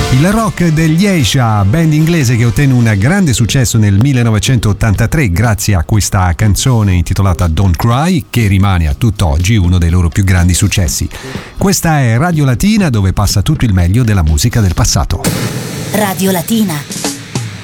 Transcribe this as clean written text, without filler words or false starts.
Il rock degli Asia, band inglese che ottenne un grande successo nel 1983 grazie a questa canzone intitolata Don't Cry, che rimane a tutt'oggi uno dei loro più grandi successi. Questa è Radio Latina, dove passa tutto il meglio della musica del passato. Radio Latina.